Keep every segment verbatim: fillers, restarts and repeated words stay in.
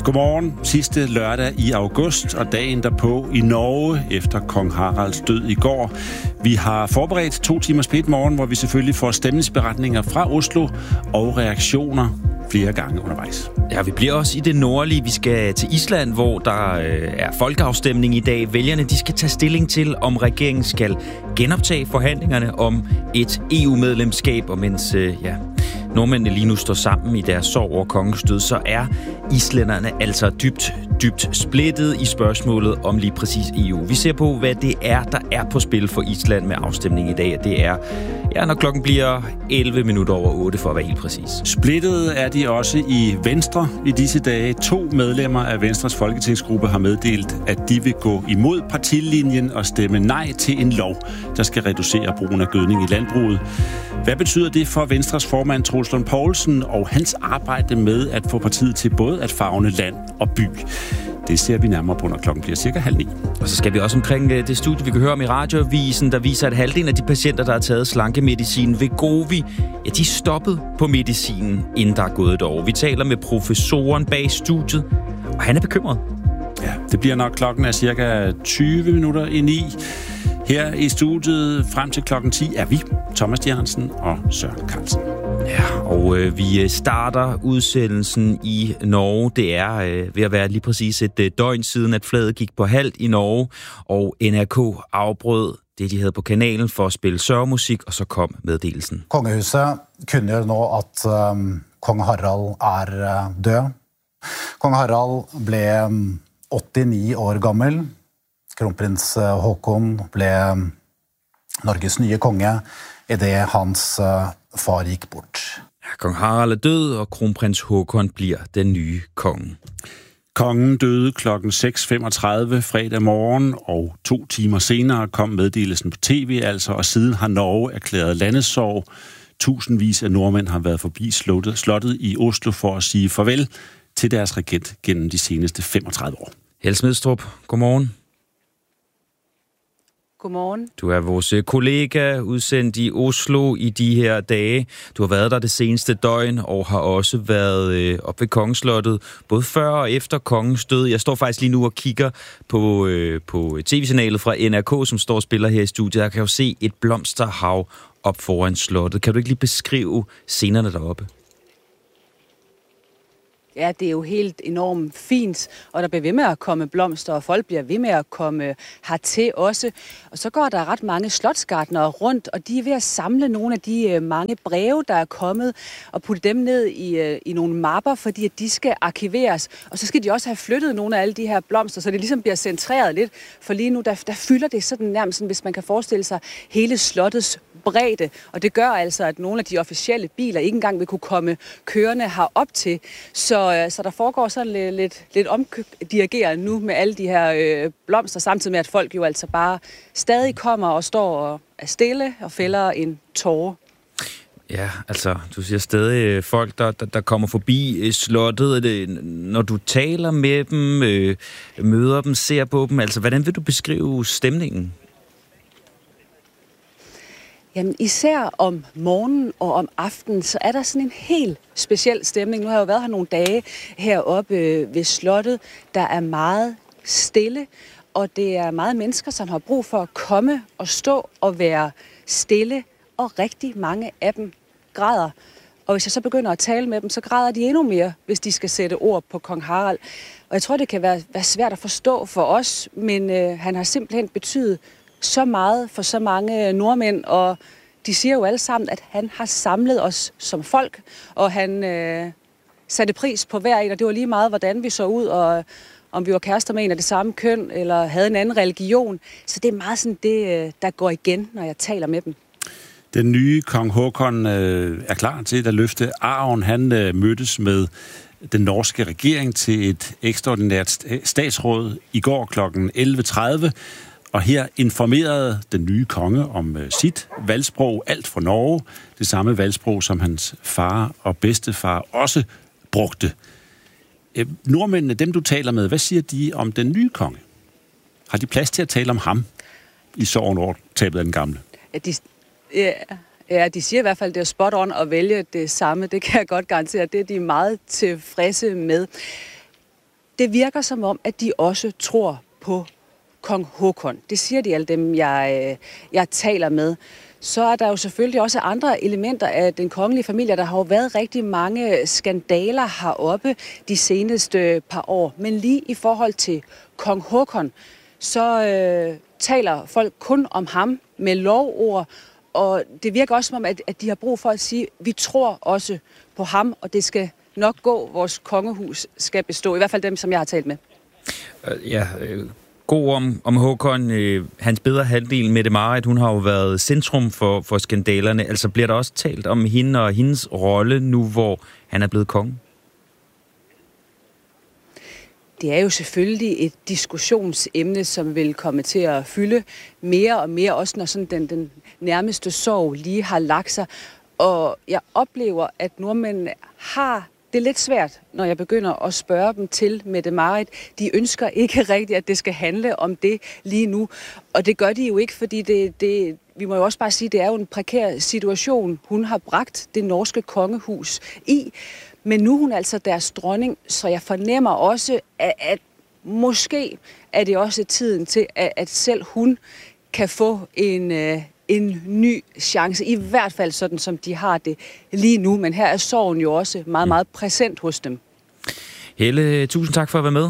Godmorgen. Sidste lørdag i august og dagen derpå i Norge efter kong Haralds død i går. Vi har forberedt to timers P et Morgen, hvor vi selvfølgelig får stemningsberetninger fra Oslo og reaktioner flere gange undervejs. Ja, vi bliver også i det nordlige. Vi skal til Island, hvor der øh, er folkeafstemning i dag. Vælgerne de skal tage stilling til, om regeringen skal genoptage forhandlingerne om et E U-medlemskab. Og mens øh, ja, nordmændene lige nu står sammen i deres sorg over kongens død, så er islænderne altså dybt, dybt splittet i spørgsmålet om lige præcis E U. Vi ser på, hvad det er, der er på spil for Island med afstemning i dag. Det er, ja, når klokken bliver elleve minutter over otte, for at være helt præcis. Splittet er de også i Venstre i disse dage. To medlemmer af Venstres folketingsgruppe har meddelt, at de vil gå imod partilinjen og stemme nej til en lov, der skal reducere brugen af gødning i landbruget. Hvad betyder det for Venstres formand Troels Lund Poulsen og hans arbejde med at få partiet til både at favne land og by? Det ser vi nærmere på, når klokken bliver cirka halv ni. Og så skal vi også omkring det studie, vi kan høre om i radioavisen, der viser, at halvdelen af de patienter, der har taget slankemedicin Wegovy, ja, de er stoppet på medicinen, inden der er gået et år. Vi taler med professoren bag studiet, og han er bekymret. Ja, det bliver nok klokken er cirka tyve minutter i ni. Her i studiet frem til klokken ti er vi, Thomas Jørgensen og Søren Carlsen. Ja, og øh, vi starter udsendelsen i Norge. Det er øh, ved at være lige præcis et øh, døgn siden, at flaget gik på halvt i Norge, og N R K afbrød det, de havde på kanalen for at spille sørgemusik, og så kom meddelelsen. Kongehuset kunngjør nå, at um, kong Harald er uh, død. Kong Harald blev um, åttini år gammel. Kronprins Håkon blev um, Norges nye konge, i det hans uh, far gik bort. Ja, kong Harald er død, og kronprins Håkon bliver den nye konge. Kongen døde klokken seks femogtredive fredag morgen, og to timer senere kom meddelelsen på tv, altså, og siden har Norge erklæret landesorg. Tusindvis af nordmænd har været forbi slottet, slottet i Oslo for at sige farvel til deres regent gennem de seneste femogtredive år. Helle Smidstrup, godmorgen. Godmorgen. Du er vores kollega udsendt i Oslo i de her dage. Du har været der det seneste døgn og har også været øh, op ved kongeslottet, både før og efter kongens død. Jeg står faktisk lige nu og kigger på, øh, på tv-signalet fra N R K, som står og spiller her i studiet. Jeg kan jo se et blomsterhav op foran slottet. Kan du ikke lige beskrive scenerne deroppe? Ja, det er jo helt enormt fint, og der bliver ved med at komme blomster, og folk bliver ved med at komme hertil også. Og så går der ret mange slotsgartnere rundt, og de er ved at samle nogle af de mange breve, der er kommet, og putte dem ned i, i nogle mapper, fordi at de skal arkiveres. Og så skal de også have flyttet nogle af alle de her blomster, så det ligesom bliver centreret lidt. For lige nu, der, der fylder det sådan nærmest, hvis man kan forestille sig, hele slottets bredde. Og det gør altså, at nogle af de officielle biler ikke engang vil kunne komme kørende herop til. Så, så der foregår sådan lidt, lidt, lidt omdirigeret nu med alle de her øh, blomster, samtidig med, at folk jo altså bare stadig kommer og står og er stille og fælder en tåre. Ja, altså, du siger stadig folk, der, der, der kommer forbi slottet. Det, når du taler med dem, øh, møder dem, ser på dem, altså, hvordan vil du beskrive stemningen? Jamen, især om morgenen og om aftenen, så er der sådan en helt speciel stemning. Nu har jeg jo været her nogle dage heroppe ved slottet. Der er meget stille, og det er meget mennesker, som har brug for at komme og stå og være stille, og rigtig mange af dem græder. Og hvis jeg så begynder at tale med dem, så græder de endnu mere, hvis de skal sætte ord på kong Harald. Og jeg tror, det kan være, være svært at forstå for os, men øh, han har simpelthen betydet så meget for så mange nordmænd, og de siger jo alle sammen, at han har samlet os som folk, og han øh, satte pris på hver en, og det var lige meget, hvordan vi så ud, og om vi var kærester med en af det samme køn, eller havde en anden religion. Så det er meget sådan det, der går igen, når jeg taler med dem. Den nye kong Håkon øh, er klar til at løfte arven. Han øh, mødtes med den norske regering til et ekstraordinært statsråd i går klokken elleve tredive. Og her informerede den nye konge om øh, sit valgsprog, alt fra Norge. Det samme valgsprog, som hans far og bedstefar også brugte. Øh, nordmændene, dem du taler med, hvad siger de om den nye konge? Har de plads til at tale om ham i sorgen over tabet af den gamle? Ja, de, ja, ja, de siger i hvert fald, det er spot on at vælge det samme. Det kan jeg godt garantere. Det er de meget tilfredse med. det virker som om, at de også tror på kong Håkon. Det siger de alle dem, jeg, jeg taler med. Så er der jo selvfølgelig også andre elementer af den kongelige familie. Der har jo været rigtig mange skandaler heroppe de seneste par år. Men lige i forhold til kong Håkon, så øh, taler folk kun om ham med lovord. Og det virker også som om, at, at de har brug for at sige, at vi tror også på ham, og det skal nok gå. Vores kongehus skal bestå. I hvert fald dem, som jeg har talt med. Ja, god om, om Håkon. Øh, hans bedre halvdel, Mette Marit, hun har jo været centrum for, for skandalerne. Altså bliver der også talt om hende og hendes rolle nu, hvor han er blevet konge? Det er jo selvfølgelig et diskussionsemne, som vil komme til at fylde mere og mere, også når sådan den, den nærmeste sorg lige har lagt sig. Og jeg oplever, at nordmændene har det er lidt svært, når jeg begynder at spørge dem til Mette Marit. De ønsker ikke rigtigt, at det skal handle om det lige nu. Og det gør de jo ikke, fordi det, det, vi må jo også bare sige, at det er jo en prekær situation, hun har bragt det norske kongehus i. Men nu er hun altså deres dronning, så jeg fornemmer også, at, at måske er det også tiden til, at, at selv hun kan få en, en ny chance. I hvert fald sådan, som de har det lige nu. Men her er sorgen jo også meget, meget præsent hos dem. Helle, tusind tak for at være med.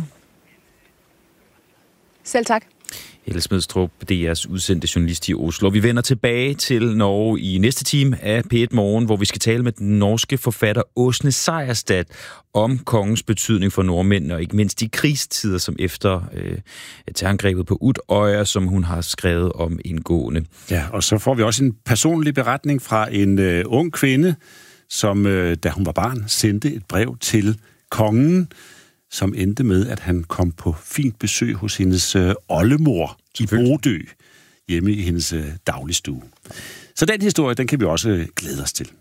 Selv tak. Helle Smedstrup, D R's udsendte journalist i Oslo. Vi vender tilbage til Norge i næste time af P et Morgen, hvor vi skal tale med den norske forfatter Åsne Seierstad om kongens betydning for nordmændene, og ikke mindst de krigstider, som efter øh, terrorangrebet på Utøya, som hun har skrevet om indgående. Ja, og så får vi også en personlig beretning fra en øh, ung kvinde, som, øh, da hun var barn, sendte et brev til kongen, som endte med, at han kom på fint besøg hos hendes øh, oldemor i Bodø, hjemme i hendes øh, dagligstue. Så den historie, den kan vi også øh, glæde os til.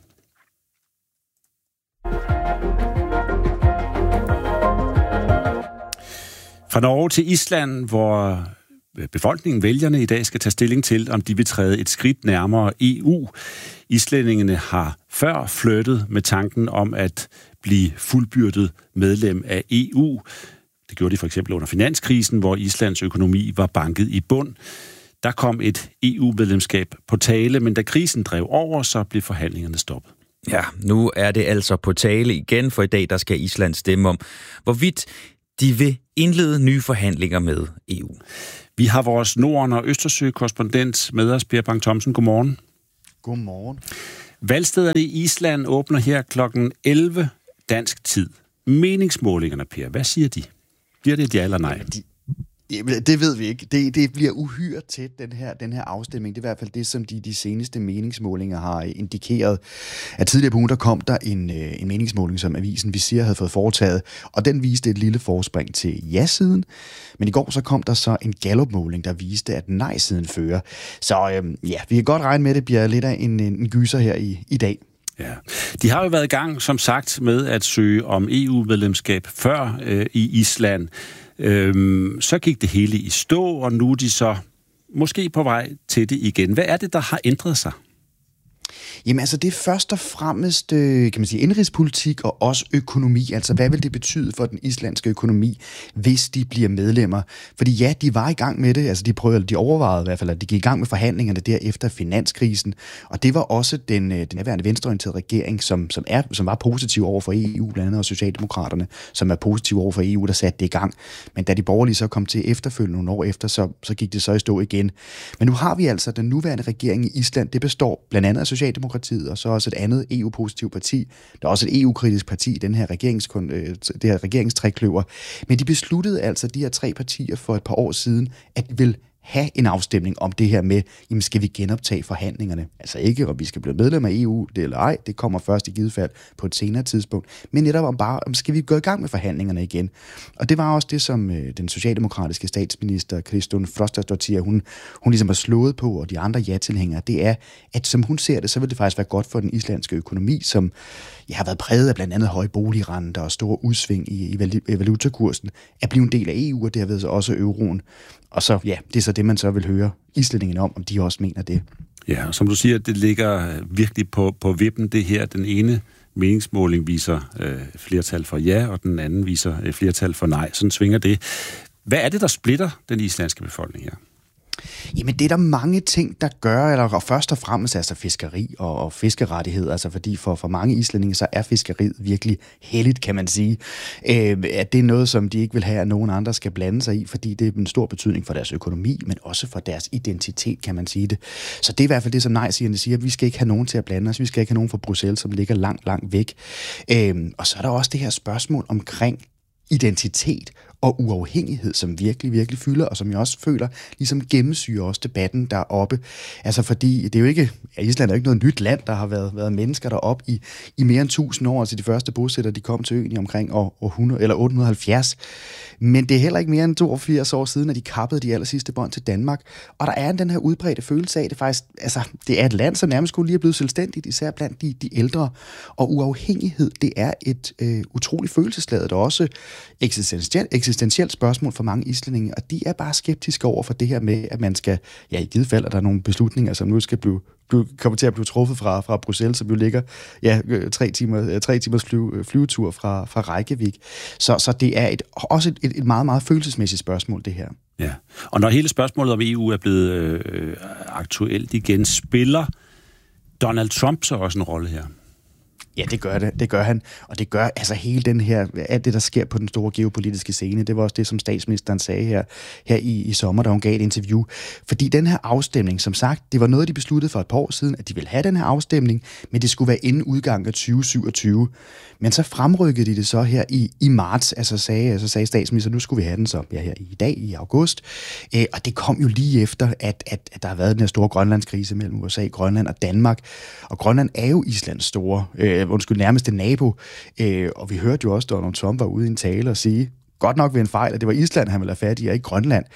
Fra Norge til Island, hvor befolkningen, vælgerne i dag skal tage stilling til, om de vil træde et skridt nærmere E U. Islændingene har før flyttet med tanken om at blive fuldbyrdet medlem af E U. Det gjorde de for eksempel under finanskrisen, hvor Islands økonomi var banket i bund. Der kom et E U-medlemskab på tale, men da krisen drev over, så blev forhandlingerne stoppet. Ja, nu er det altså på tale igen, for i dag der skal Island stemme om, hvorvidt de vil indlede nye forhandlinger med E U. Vi har vores Norden- og Østersø-korrespondent med os, Per Bang-Thomsen. Godmorgen. Godmorgen. Valgstederne i Island åbner her klokken elleve dansk tid. Meningsmålingerne, Per, hvad siger de? Bliver det et ja eller nej? De, det ved vi ikke. Det, det bliver uhyre tæt, den her, den her afstemning. Det er i hvert fald det, som de, de seneste meningsmålinger har indikeret. At tidligere på ugen, der kom der en, en meningsmåling, som avisen Visir havde fået foretaget, og den viste et lille forspring til ja-siden. Men i går så kom der så en Gallup-måling, der viste, at nej-siden fører. Så øhm, ja, vi kan godt regne med, at det bliver lidt af en, en gyser her i, i dag. Ja. De har jo været i gang, som sagt, med at søge om E U-medlemskab før øh, i Island. Øhm, så gik det hele i stå, og nu er de så måske på vej til det igen. Hvad er det, der har ændret sig? Jamen altså, det er først og fremmest, kan man sige, indrigspolitik og også økonomi. Altså, hvad vil det betyde for den islandske økonomi, hvis de bliver medlemmer? Fordi ja, de var i gang med det. Altså, de prøvede, de overvejede i hvert fald, at de gik i gang med forhandlingerne der efter finanskrisen. Og det var også den, den nærværende venstreorienterede regering, som, som, er, som var positiv over for E U, blandt andet og Socialdemokraterne, som er positiv over for E U, der satte det i gang. Men da de borgerlige så kom til efterfølgende nogle år efter, så, så gik det så i stå igen. Men nu har vi altså den nuværende regering i Island. Det består blandt andet af Socialdemokraterne, og så også et andet E U-positivt parti. Der er også et E U-kritisk parti i den her regerings, det her regeringstrækløver. Men de besluttede altså, de her tre partier for et par år siden, at de vil have en afstemning om det her med, jamen skal vi genoptage forhandlingerne? Altså ikke, om vi skal blive medlem af E U, det eller ej, det kommer først i givet fald på et senere tidspunkt, men netop om bare, om skal vi gå i gang med forhandlingerne igen? Og det var også det, som øh, den socialdemokratiske statsminister, Kristrún Frostadóttir, hun, hun ligesom har slået på, og de andre ja-tilhængere, det er, at som hun ser det, så vil det faktisk være godt for den islandske økonomi, som ja, har været præget af blandt andet høje boligrenter og store udsving i, i valutakursen, at blive en del af E U, og derved så også euroen. Og så, ja, det er så det, man så vil høre islændingene om, om de også mener det. Ja, og som du siger, det ligger virkelig på, på vippen, det her. Den ene meningsmåling viser øh, flertal for ja, og den anden viser øh, flertal for nej. Sådan svinger det. Hvad er det, der splitter den islandske befolkning her? Jamen, det er der mange ting, der gør, eller først og fremmest altså fiskeri og, og fiskerettighed, altså fordi for, for mange islændinge, så er fiskeriet virkelig helligt, kan man sige. Øh, at det er noget, som de ikke vil have, at nogen andre skal blande sig i, fordi det er en stor betydning for deres økonomi, men også for deres identitet, kan man sige det. Så det er i hvert fald det, som nej-sigerne siger, at vi skal ikke have nogen til at blande os, vi skal ikke have nogen fra Bruxelles, som ligger langt, langt væk. Øh, og så er der også det her spørgsmål omkring identitet og uafhængighed, som virkelig, virkelig fylder, og som jeg også føler, ligesom gennemsyrer også debatten deroppe. Altså fordi, det er jo ikke, ja, Island er jo ikke noget nyt land, der har været, været mennesker deroppe i, i mere end tusind år, altså de første bosættere, de kom til øen i omkring år, år hundrede, eller otte hundrede og halvfjerds. Men det er heller ikke mere end toogfirs år siden, at de kappede de aller sidste bånd til Danmark. Og der er den her udbredte følelse af, det faktisk, altså det er et land, som nærmest skulle lige er blevet selvstændigt, især blandt de, de ældre. Og uafhængighed, det er et øh, utroligt følelsesladet og også eksistentielt, eksistentielt spørgsmål for mange islændinge, og de er bare skeptiske over for det her med, at man skal, ja i givet fald, at der er nogle beslutninger, som nu skal blive, blive kommer til at blive truffet fra, fra Bruxelles, som jo ligger ja, tre, timer, tre timers flyve, flyvetur fra, fra Reykjavik. Så, så det er et, også et, et meget, meget følelsesmæssigt spørgsmål, det her. Ja, og når hele spørgsmålet om E U er blevet øh, aktuelt igen, spiller Donald Trump så også en rolle her? Ja, det gør det. Det gør han. Og det gør altså hele den her, alt det, der sker på den store geopolitiske scene. Det var også det, som statsministeren sagde her, her i, i sommer, da hun gav et interview. Fordi den her afstemning, som sagt, det var noget, de besluttede for et par år siden, at de ville have den her afstemning, men det skulle være inden udgangen af tyve syvogtyve. Men så fremrykkede de det så her i, i marts, altså sagde, altså sagde statsministeren, nu skulle vi have den så ja, her i dag, i august. Æ, og det kom jo lige efter, at, at, at der har været den her store grønlandskrise mellem U S A, Grønland og Danmark. Og Grønland er jo Islands store, øh, undskyld, nærmeste nabo. Æ, og vi hørte jo også, da Donald Trump var ude i en tale og sige, godt nok ved en fejl, at det var Island, han ville have fat i, og ikke Grønland.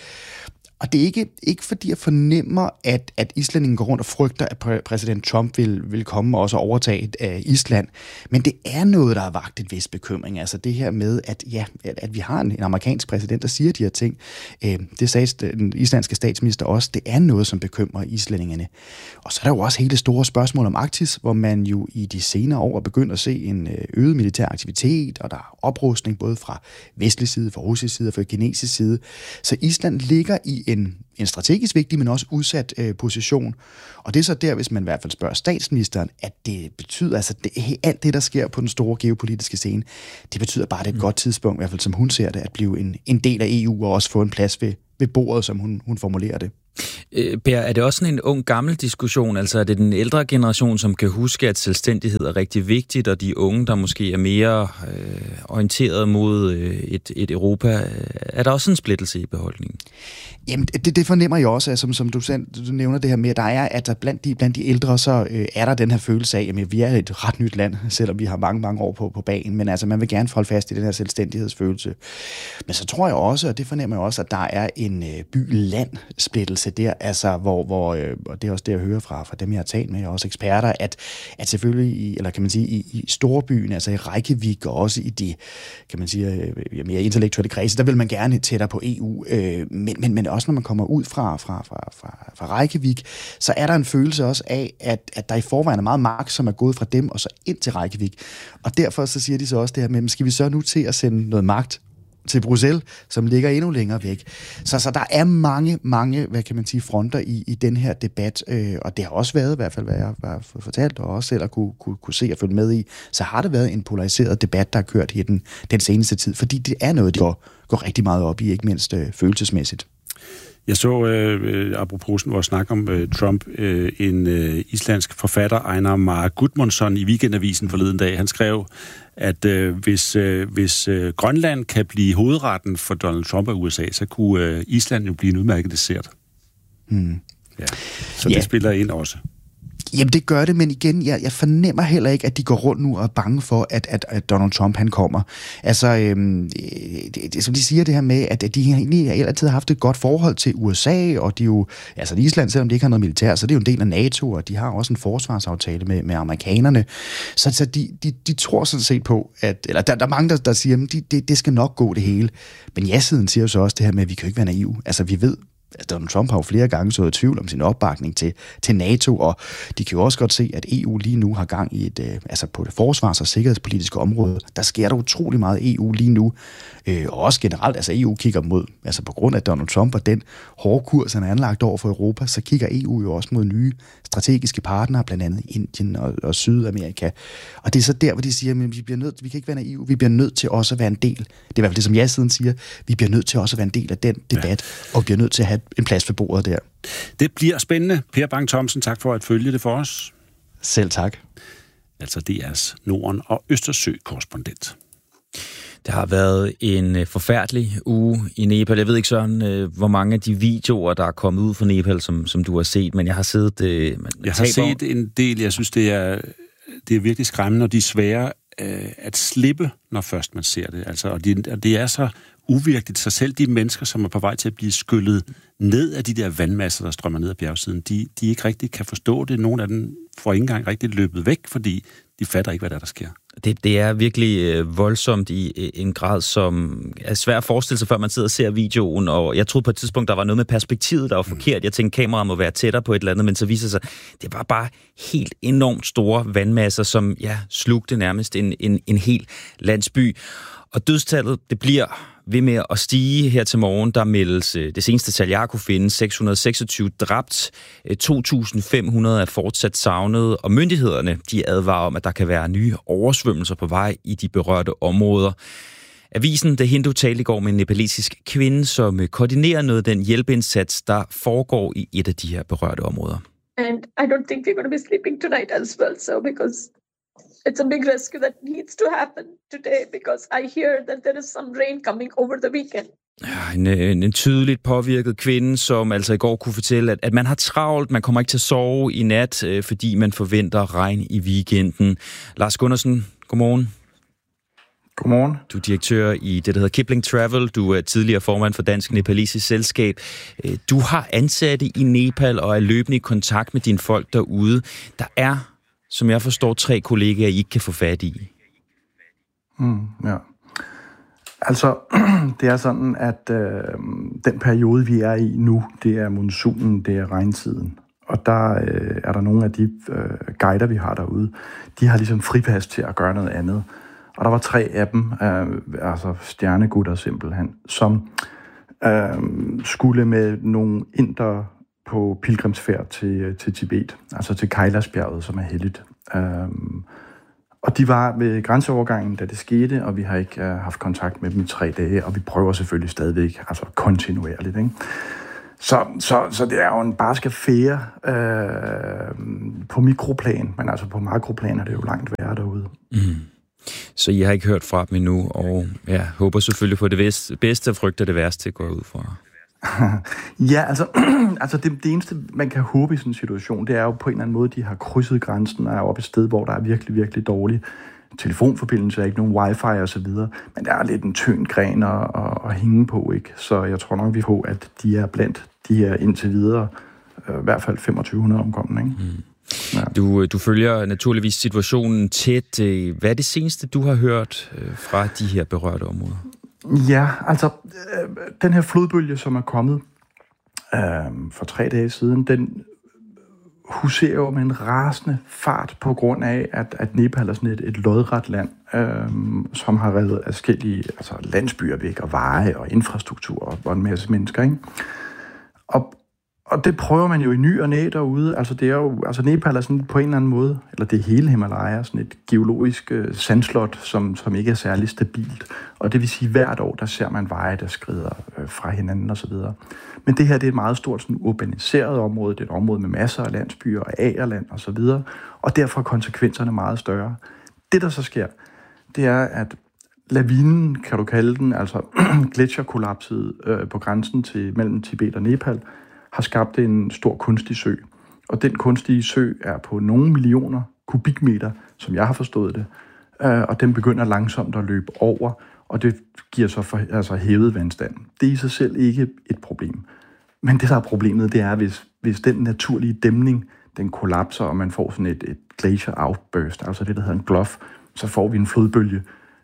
Og det er ikke, ikke fordi jeg fornemmer, at, at islændingen går rundt og frygter, at præ- præsident Trump vil, vil komme og også overtage af Island. Men det er noget, der har vakt et vis bekymring. Altså det her med, at, ja, at, at vi har en, en amerikansk præsident, der siger de her ting. Øh, det sagde den islandske statsminister også. Det er noget, som bekymrer islændingene. Og så er der jo også hele det store spørgsmål om Arktis, hvor man jo i de senere år er begyndt at se en øget militær aktivitet, og der er oprustning både fra vestlig side, fra russisk side og fra kinesisk side. Så Island ligger i en, en strategisk vigtig, men også udsat øh, position. Og det er så der, hvis man i hvert fald spørger statsministeren, at det betyder, altså det, alt det, der sker på den store geopolitiske scene, det betyder bare, at det er et mm. godt tidspunkt, i hvert fald som hun ser det, at blive en, en del af E U og også få en plads ved, ved bordet, som hun, hun formulerer det. Øh, Per, er det også sådan en ung-gammel diskussion? Altså er det den ældre generation, som kan huske, at selvstændighed er rigtig vigtigt, og de unge, der måske er mere øh, orienteret mod øh, et, et Europa, er der også en splittelse i beholdningen? Jamen, det, det fornemmer jeg også, som, som du, selv, du nævner det her med, at der er, at der blandt de, blandt de ældre, så øh, er der den her følelse af, at vi er et ret nyt land, selvom vi har mange, mange år på, på bagen, men altså, man vil gerne holde fast i den her selvstændighedsfølelse. Men så tror jeg også, og det fornemmer jeg også, at der er en øh, by-land-splittelse der, altså, hvor, hvor øh, og det er også det, jeg hører fra, fra dem, jeg har talt med, og også eksperter, at, at selvfølgelig, i, eller kan man sige, i, i storbyen, altså i Reykjavik, og også i de, kan man sige, øh, mere intellektuelle kredse, der vil man gerne tættere på E U, øh, men, men, men også når man kommer ud fra, fra, fra, fra, fra Reykjavik, så er der en følelse også af, at, at der i forvejen er meget magt, som er gået fra dem og så ind til Reykjavik. Og derfor så siger de så også det her med, skal vi så nu til at sende noget magt til Bruxelles, som ligger endnu længere væk. Så, så der er mange, mange, hvad kan man sige, fronter i, i den her debat, øh, og det har også været, i hvert fald hvad jeg har fortalt, og også selv at kunne, kunne, kunne se og følge med i, så har det været en polariseret debat, der har kørt i den, den seneste tid, fordi det er noget, de går, går rigtig meget op i, ikke mindst øh, følelsesmæssigt. Jeg så, øh, apropos vores snak om øh, Trump, øh, en øh, islandsk forfatter, Einar Már Guðmundsson, i Weekendavisen forleden dag. Han skrev, at øh, hvis, øh, hvis øh, Grønland kan blive hovedretten for Donald Trump og U S A, så kunne øh, Island jo blive en udmærket dessert. Hmm. Ja. Så det ja. spiller ind også. Jamen det gør det, men igen, jeg, jeg fornemmer heller ikke, at de går rundt nu og er bange for, at, at, at Donald Trump han kommer. Altså, øhm, det, det, som de siger det her med, at de egentlig altid har haft et godt forhold til U S A, og de jo, altså Island, selvom de ikke har noget militær, så det er jo en del af NATO, og de har også en forsvarsaftale med, med amerikanerne. Så, så de, de, de tror sådan set på, at, eller der, der er mange, der, der siger, at det, det, det skal nok gå det hele. Men ja-siden siger jo så også det her med, at vi kan jo ikke være naive. Altså vi ved, Donald Trump har jo flere gange sået i tvivl om sin opbakning til, til NATO, og de kan jo også godt se, at E U lige nu har gang i et, øh, altså på det forsvars- og sikkerhedspolitiske område. Der sker der utrolig meget E U lige nu, øh, og også generelt, altså E U kigger mod, altså på grund af Donald Trump og den hårde kurs, han er anlagt over for Europa, så kigger E U jo også mod nye strategiske partnere, blandt andet Indien og, og Sydamerika. Og det er så der, hvor de siger, at vi bliver nødt, vi kan ikke være i E U, vi bliver nødt til også at være en del. Det er i hvert fald det, som jeg siden siger, vi bliver nødt til også at være en del af den debat, ja. Og bliver nødt til at have en plads ved bordet der. Det bliver spændende. Per Bang-Thomsen, tak for at følge det for os. Selv tak. Altså D R's Norden- og Østersø-korrespondent. Det har været en forfærdelig uge i Nepal. Jeg ved ikke, Søren, hvor mange af de videoer, der er kommet ud fra Nepal, som, som du har set, men jeg har siddet... Øh, jeg har set en del. Jeg synes, det er, det er virkelig skræmmende, og de er svære øh, at slippe, når først man ser det. Altså, og, de, og det er så uvirkeligt. Så selv de mennesker, som er på vej til at blive skyllet ned af de der vandmasser, der strømmer ned ad bjergsiden, de, de ikke rigtig kan forstå det. Nogle af dem får ikke engang rigtig løbet væk, fordi de fatter ikke, hvad der, er, der sker. Det, det er virkelig øh, voldsomt i en grad, som er svært at forestille sig, før man sidder og ser videoen, og jeg troede på et tidspunkt, der var noget med perspektivet, der var forkert. Jeg tænkte, kameraet må være tættere på et eller andet, men så viser sig, det var bare helt enormt store vandmasser, som ja, slugte nærmest en, en, en hel landsby. Og dødstallet, det bliver ved med at stige her til morgen. Der meldes det seneste tal, jeg kunne finde, seks hundrede og seksogtyve dræbt, to tusind fem hundrede er fortsat savnet, og myndighederne de advarer om, at der kan være nye oversvømmelser på vej i de berørte områder. Avisen The Hindu talte i går med en nepalesisk kvinde, som koordinerer noget af den hjælpeindsats, der foregår i et af de her berørte områder. And I don't think we're going to be sleeping tonight as well, so because it's a big rescue that needs to happen today because I hear that there is some rain coming over the weekend. Ja, en, en, en tydeligt påvirket kvinde, som altså i går kunne fortælle, at, at man har travlt, man kommer ikke til at sove i nat, øh, fordi man forventer regn i weekenden. Lars Gundersen, godmorgen. Godmorgen. Du er direktør i det, der hedder Kipling Travel. Du er tidligere formand for Dansk Nepalesisk Selskab. Du har ansatte i Nepal og er løbende i kontakt med dine folk derude. Der er, som jeg forstår, tre kollegaer, I ikke kan få fat i. Mm, ja. Altså, det er sådan, at øh, den periode, vi er i nu, det er monsunen, det er regntiden. Og der øh, er der nogle af de øh, guider, vi har derude, de har ligesom fripas til at gøre noget andet. Og der var tre af dem, øh, altså stjernegutter simpelthen, som øh, skulle med nogle inder på pilgrimsfærd til, til Tibet, altså til Kailasbjerget, som er helligt. Øh, og de var ved grænseovergangen, da det skete, og vi har ikke øh, haft kontakt med dem i tre dage, og vi prøver selvfølgelig stadigvæk, altså kontinuerligt, ikke? Så, så, så det er jo en barsk affære øh, på mikroplan, men altså på makroplan er det jo langt værre derude. Mm. Så I har ikke hørt fra dem endnu, og ja, håber selvfølgelig på det bedste og frygter det værste går ud fra. Ja, altså, altså det, det eneste, man kan håbe i sådan en situation, det er jo på en eller anden måde, de har krydset grænsen og er oppe et sted, hvor der er virkelig, virkelig dårlig telefonforbindelse, ikke nogen wifi og så videre, men der er lidt en tynd gren at, at, at hænge på, ikke? Så jeg tror nok, vi på, at de er blandt de her indtil videre, øh, i hvert fald femogtyve hundrede omkomne, ikke? Mm. Ja. Du, du følger naturligvis situationen tæt. Hvad er det seneste, du har hørt fra de her berørte områder? Ja, altså, øh, den her flodbølge, som er kommet øh, for tre dage siden, den huserer jo med en rasende fart på grund af, at, at Nepal er sådan et, et lodret land, øh, som har revet adskillige altså landsbyer væk, og veje og infrastruktur og, og en masse mennesker, ikke? Og Og det prøver man jo i ny og næ derude. Altså, det er jo, altså Nepal er sådan på en eller anden måde, eller det hele Himalaya, sådan et geologisk øh, sandslot, som, som ikke er særlig stabilt. Og det vil sige, at hvert år, der ser man veje, der skrider øh, fra hinanden osv. Men det her, det er et meget stort sådan, urbaniseret område. Det er et område med masser af landsbyer og agerland osv. Og, og derfor er konsekvenserne meget større. Det, der så sker, det er, at lavinen, kan du kalde den, altså gletsjerkollapset øh, på grænsen til mellem Tibet og Nepal, har skabt en stor kunstig sø. Og den kunstige sø er på nogle millioner kubikmeter, som jeg har forstået det, og den begynder langsomt at løbe over, og det giver så for, altså hævet vandstand. Det er i sig selv ikke et problem. Men det, der er problemet, det er, hvis, hvis den naturlige dæmning, den kollapser, og man får sådan et, et glacier outburst, altså det, der hedder en gluff, så får vi en flodbølge,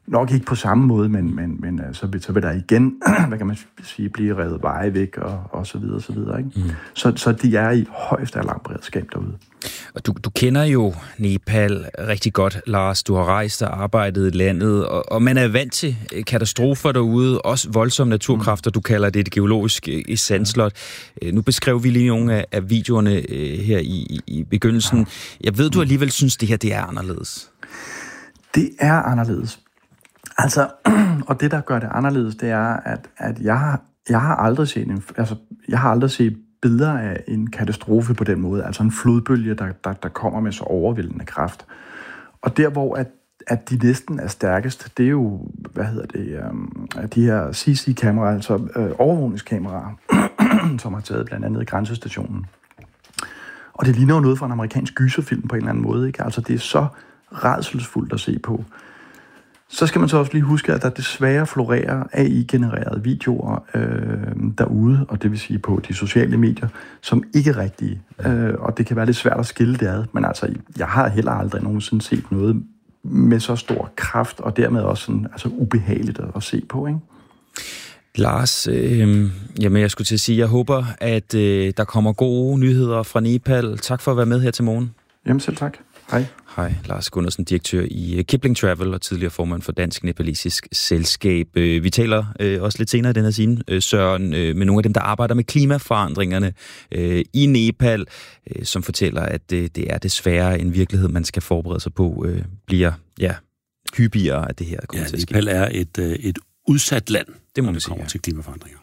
Nok ikke på samme måde, men, men, men så, vil, så vil der igen, hvad kan man sige, blive revet veje væk, og, og så videre, og så videre. Ikke? Mm. Så, så de er i højeste alarmberedskab derude. Og du, du kender jo Nepal rigtig godt, Lars. Du har rejst og arbejdet i landet, og, og man er vant til katastrofer derude, også voldsomme naturkræfter. Du kalder det et geologisk sandslot. Nu beskrev vi lige nogle af, af videoerne her i, i, i begyndelsen. Jeg ved, du alligevel synes, det her det er anderledes. Det er anderledes. Altså, og det, der gør det anderledes, det er, at, at jeg, har, jeg har aldrig set en, altså, jeg har aldrig set billeder af en katastrofe på den måde, altså en flodbølge, der, der, der kommer med så overvældende kraft. Og der, hvor at, at de næsten er stærkest, det er jo, hvad hedder det, um, de her C C-kameraer, altså øh, overvågningskameraer, som har taget blandt andet i grænsestationen. Og det ligner jo noget fra en amerikansk gyserfilm på en eller anden måde, ikke? Altså, det er så rædselsfuldt at se på. Så skal man så også lige huske, at der desværre florerer A I-genererede videoer øh, derude, og det vil sige på de sociale medier, som ikke er rigtige. Øh, og det kan være lidt svært at skille det ad, men altså, jeg har heller aldrig nogensinde set noget med så stor kraft, og dermed også sådan, altså ubehageligt at, at se på, ikke? Lars, øh, jamen jeg skulle til at sige, jeg håber, at øh, der kommer gode nyheder fra Nepal. Tak for at være med her til morgen. Jamen selv tak. Hej. Hej, Lars Gundersen, direktør i Kipling Travel og tidligere formand for Dansk Nepalesisk Selskab. Vi taler øh, også lidt senere i den her scene, øh, Søren, øh, med nogle af dem, der arbejder med klimaforandringerne øh, i Nepal, øh, som fortæller, at det, det er desværre en virkelighed, man skal forberede sig på, øh, bliver ja, hyppigere, at det her kommer ja, til at ske. Nepal er et, øh, et udsat land, det må når man det sige, kommer ja. til klimaforandringer.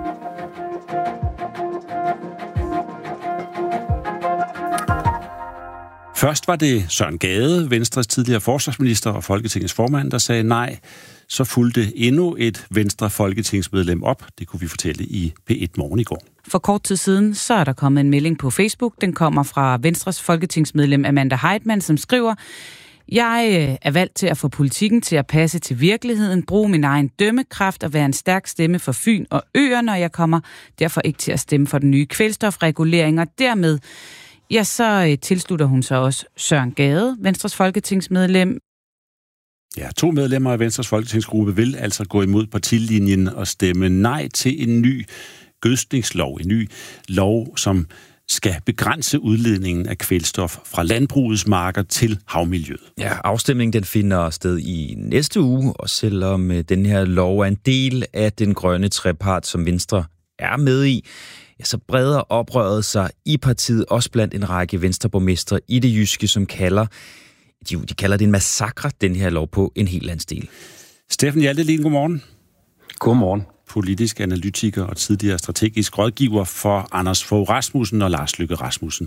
Først var det Søren Gade, Venstres tidligere forsvarsminister og Folketingets formand, der sagde nej. Så fulgte endnu et Venstre folketingsmedlem op. Det kunne vi fortælle i P et Morgen i går. For kort tid siden, så er der kommet en melding på Facebook. Den kommer fra Venstres folketingsmedlem Amanda Heitmann, som skriver: Jeg er valgt til at få politikken til at passe til virkeligheden, bruge min egen dømmekraft og være en stærk stemme for Fyn og øerne, og jeg kommer derfor ikke til at stemme for den nye kvælstofregulering, og dermed ja, så tilslutter hun sig også Søren Gade, Venstres folketingsmedlem. Ja, to medlemmer af Venstres folketingsgruppe vil altså gå imod partilinjen og stemme nej til en ny gødskningslov. En ny lov, som skal begrænse udledningen af kvælstof fra landbrugets marker til havmiljøet. Ja, afstemningen den finder sted i næste uge, og selvom den her lov er en del af den grønne trepart, som Venstre er med i, ja, så breder oprøret sig i partiet, også blandt en række venstreborgmestre i det jyske, som kalder, de, de kalder det en massakre, den her lov på en helt anden stil. Steffen Hjaltelin, godmorgen. Godmorgen. Politisk analytiker og tidligere strategisk rådgiver for Anders Fogh Rasmussen og Lars Løkke Rasmussen.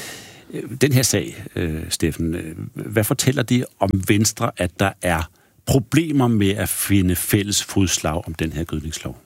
Den her sag, Steffen, hvad fortæller det om Venstre, at der er problemer med at finde fælles fodslag om den her gødningslov?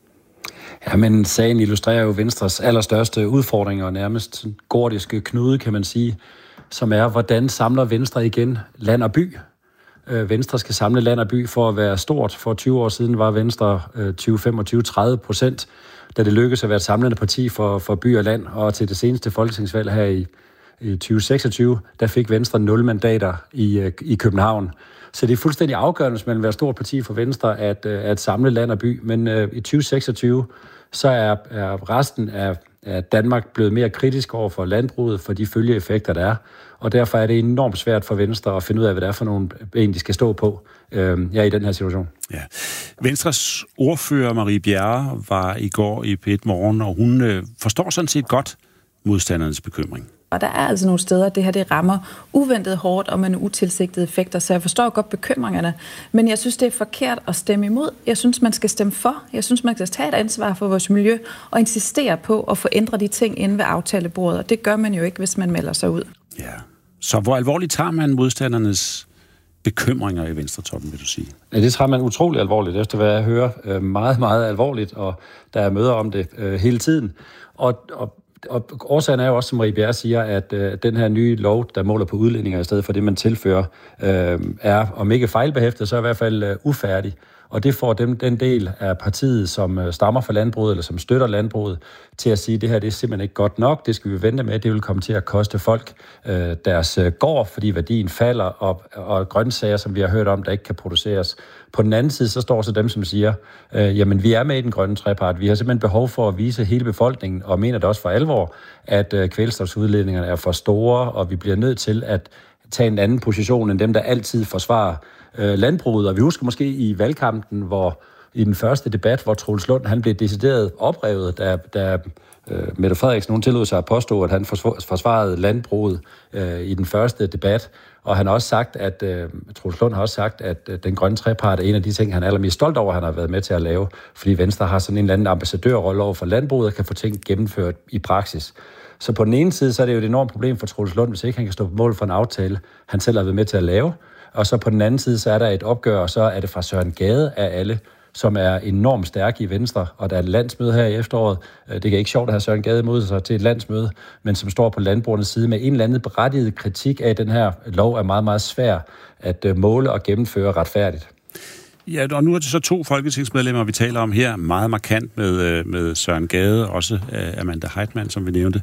Ja, men sagen illustrerer jo Venstres allerstørste udfordringer og nærmest gordiske knude, kan man sige, som er, hvordan samler Venstre igen land og by? Venstre skal samle land og by for at være stort. For tyve år siden var Venstre tyve, femogtyve, tredive procent, da det lykkedes at være et samlende parti for, for by og land. Og til det seneste folketingsvalg her i, i tyve seksogtyve, der fik Venstre nul mandater i, i København. Så det er fuldstændig afgørende, hvis man vil være et stort parti for Venstre, at, at samle land og by. Men uh, i tyve seksogtyve, så er, er resten af, af Danmark blevet mere kritisk over for landbruget, for de følgeeffekter, der er. Og derfor er det enormt svært for Venstre at finde ud af, hvad det er for nogle ben, de skal stå på øh, ja, i den her situation. Ja. Venstres ordfører Marie Bjerre var i går i P et Morgen, og hun øh, forstår sådan set godt modstandernes bekymring. Og der er altså nogle steder, det her det rammer uventet hårdt og med utilsigtede effekter, så jeg forstår godt bekymringerne. Men jeg synes, det er forkert at stemme imod. Jeg synes, man skal stemme for. Jeg synes, man skal tage et ansvar for vores miljø og insistere på at få ændret de ting inde ved aftalebordet. Og det gør man jo ikke, hvis man melder sig ud. Ja. Så hvor alvorligt tager man modstandernes bekymringer i Venstretoppen, vil du sige? Ja, det tager man utrolig alvorligt, efter hvad jeg hører. Meget, meget alvorligt, og der er møder om det øh, hele tiden. Og, og Og årsagen er jo også, som Marie Bjerre siger, at øh, den her nye lov, der måler på udledninger i stedet for det, man tilfører, øh, er om ikke fejlbehæftet, så er i hvert fald øh, ufærdig. Og det får dem, den del af partiet, som stammer fra landbruget, eller som støtter landbruget, til at sige, at det her det er simpelthen ikke godt nok, det skal vi vente med, det vil komme til at koste folk øh, deres gård, fordi værdien falder, og, og grøntsager, som vi har hørt om, der ikke kan produceres. På den anden side, så står så dem, som siger, øh, jamen vi er med i den grønne trepart, vi har simpelthen behov for at vise hele befolkningen, og mener det også for alvor, at øh, kvælstofsudledningerne er for store, og vi bliver nødt til at tage en anden position end dem, der altid forsvarer øh, landbruget. Og vi husker måske i valgkampen, hvor i den første debat, hvor Troels Lund han blev decideret oprevet, da, da øh, Mette Frederiksen hun tillod sig at påstå, at han forsvarede landbruget øh, i den første debat. Og han har også sagt, at øh, Troels Lund har også sagt, at øh, den grønne trepart er en af de ting, han er allermest stolt over, han har været med til at lave, fordi Venstre har sådan en eller anden ambassadørrolle over for landbruget og kan få ting gennemført i praksis. Så på den ene side, så er det jo et enormt problem for Troels Lund, hvis ikke han kan stå på mål for en aftale, han selv har været med til at lave. Og så på den anden side, så er der et opgør, og så er det fra Søren Gade af alle, som er enormt stærke i Venstre, og der er et landsmøde her i efteråret. Det er ikke sjovt at have Søren Gade imod sig til et landsmøde, men som står på landbrugernes side med en eller anden berettiget kritik af, at den her lov er meget, meget svær at måle og gennemføre retfærdigt. Ja, og nu er det så to folketingsmedlemmer, vi taler om her, meget markant med, med Søren Gade, også Amanda Heitmann, som vi nævnte,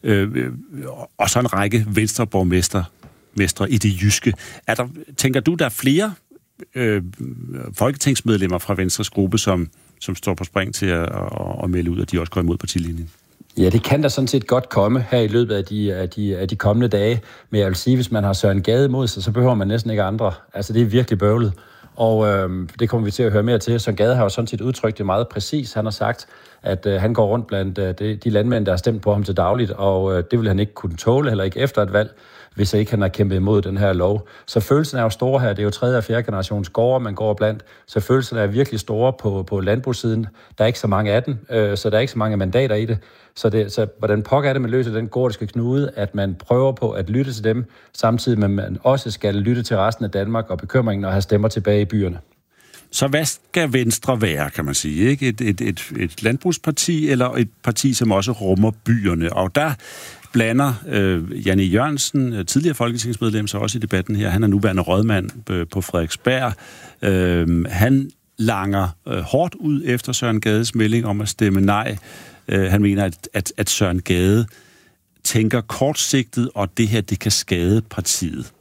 og så en række venstreborgmestre mestre i det jyske. Er der, tænker du, der er flere øh, folketingsmedlemmer fra Venstres gruppe, som, som står på spring til at, at, at melde ud, at de også går imod partilinjen? Ja, det kan der sådan set godt komme her i løbet af de, af de, af de kommende dage. Men jeg vil sige, hvis man har Søren Gade imod sig, så behøver man næsten ikke andre. Altså, det er virkelig bøvlet. Og øh, det kommer vi til at høre mere til. Søren Gade har jo sådan set udtrykt det meget præcis. Han har sagt, at øh, han går rundt blandt øh, de, de landmænd, der har stemt på ham til dagligt, og øh, det vil han ikke kunne tåle, heller ikke efter et valg, hvis ikke han har kæmpet imod den her lov. Så følelsen er jo store her. Det er jo tredje og fjerde generations gårde, man går blandt. Så følelsen er virkelig store på, på landbrugssiden. Der er ikke så mange af dem, øh, så der er ikke så mange mandater i det. Så, det, så hvordan pokker er det, man løser den gordiske knude, at man prøver på at lytte til dem, samtidig med, at man også skal lytte til resten af Danmark og bekymringen og have stemmer tilbage i byerne. Så hvad skal Venstre være, kan man sige? Ikke? Et, et, et, et landbrugsparti eller et parti, som også rummer byerne? Og der blander øh, Jan E. Jørgensen, tidligere folketingsmedlem, så også i debatten her. Han er nuværende rådmand på Frederiksberg. Øh, han langer øh, hårdt ud efter Søren Gades melding om at stemme nej. Øh, han mener, at, at, at Søren Gade tænker kortsigtet, og det her, det kan skade partiet.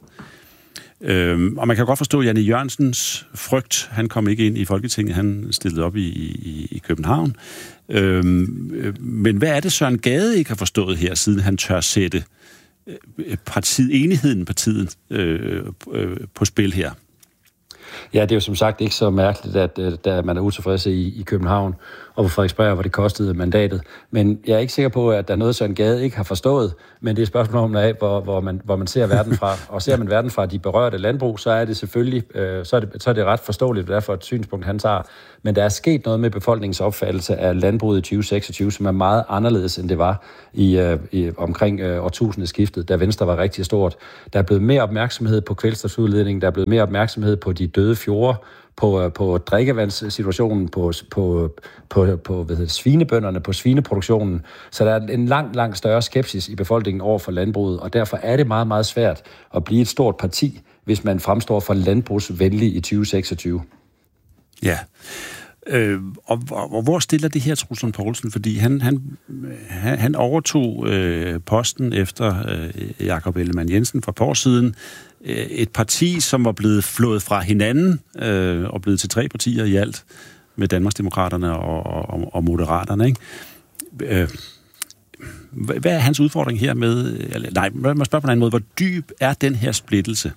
Øhm, og man kan godt forstå Jan E. Jørgensens frygt. Han kom ikke ind i Folketinget, han stillede op i, i, i København. Øhm, men hvad er det, Søren Gade ikke har forstået her, siden han tør sætte partiet, enigheden partiet øh, øh, på spil her? Ja, det er jo som sagt ikke så mærkeligt, at, at man er utilfreds i, i København og på Frederiksberg, hvor det kostede mandatet. Men jeg er ikke sikker på, at der er noget, Søren Gade ikke har forstået, men det er et spørgsmål om, af, hvor, hvor, man, hvor man ser verden fra. Og ser man verden fra de berørte landbrug, så er det selvfølgelig øh, så er det, så er det ret forståeligt, hvad det er for et synspunkt, han tager. Men der er sket noget med befolkningens opfattelse af landbruget i tyve seksogtyve, som er meget anderledes, end det var i, øh, i omkring øh, årtusindeskiftet, da Venstre var rigtig stort. Der er blevet mere opmærksomhed på kvælstofsudledning, der er blevet mere opmærksomhed på de døde fjorde, på, på drikkevandssituationen, på, på, på, på hvad hedder det, svinebønderne, på svineproduktionen. Så der er en langt, langt større skepsis i befolkningen over for landbruget, og derfor er det meget, meget svært at blive et stort parti, hvis man fremstår for landbrugsvenlig i tyve seksogtyve. Ja. Øh, og, og, og hvor stiller det her Troels Lund Poulsen? Fordi han, han, han overtog øh, posten efter øh, Jakob Ellemann-Jensen for et par år siden. Et parti, som var blevet flået fra hinanden øh, og blevet til tre partier i alt, med Danmarksdemokraterne og, og, og Moderaterne. Ikke? Øh, hvad er hans udfordring her med... Eller, nej, man spørger på en anden måde. Hvor dyb er den her splittelse